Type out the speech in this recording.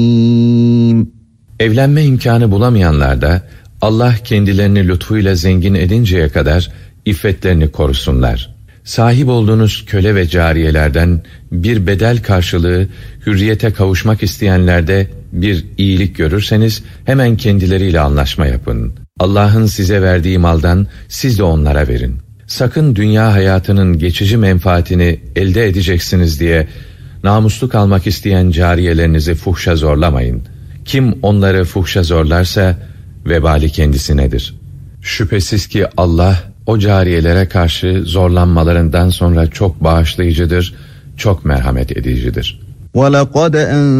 Evlenme imkanı bulamayanlar da Allah kendilerini lütfuyla zengin edinceye kadar iffetlerini korusunlar. Sahip olduğunuz köle ve cariyelerden bir bedel karşılığı hürriyete kavuşmak isteyenlerde bir iyilik görürseniz hemen kendileriyle anlaşma yapın. Allah'ın size verdiği maldan siz de onlara verin. Sakın dünya hayatının geçici menfaatini elde edeceksiniz diye namuslu kalmak isteyen cariyelerinizi fuhşa zorlamayın. Kim onları fuhşa zorlarsa vebali kendisinedir. Şüphesiz ki Allah o cariyelere karşı zorlanmalarından sonra çok bağışlayıcıdır, çok merhamet edicidir. وَلَقَدْ